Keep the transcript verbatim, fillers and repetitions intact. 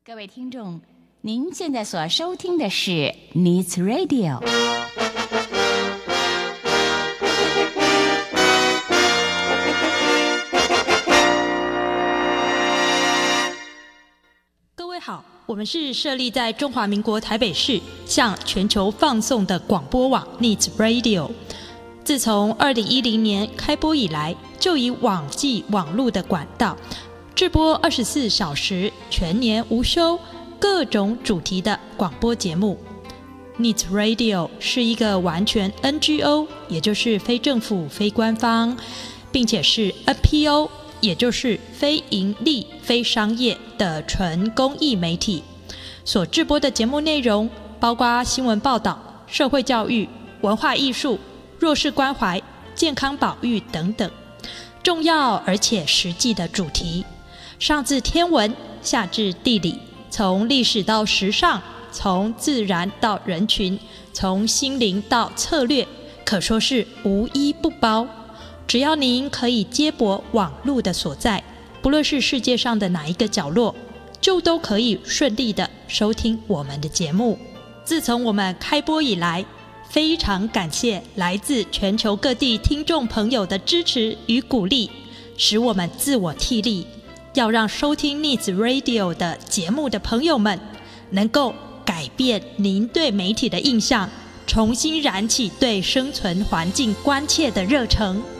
各位听众，您现在所收听的是 Needs Radio。 各位好，我们是设立在中华民国台北市，向全球放送的广播网 Needs Radio。自从二零一零年开播以来，就以网际网路的管道制播二十四小时全年无休各种主题的广播节目。 Needs Radio 是一个完全 N G O， 也就是非政府非官方，并且是 N P O， 也就是非营利非商业的纯公益媒体。所制播的节目内容包括新闻报道、社会教育、文化艺术、弱势关怀、健康保育等等重要而且实际的主题，上至天文，下至地理，从历史到时尚，从自然到人群，从心灵到策略，可说是无一不包。只要您可以接驳网路的所在，不论是世界上的哪一个角落，就都可以顺利的收听我们的节目。自从我们开播以来，非常感谢来自全球各地听众朋友的支持与鼓励，使我们自我替力，要让收听 Needs Radio 的节目的朋友们能够改变您对媒体的印象，重新燃起对生存环境关切的热忱。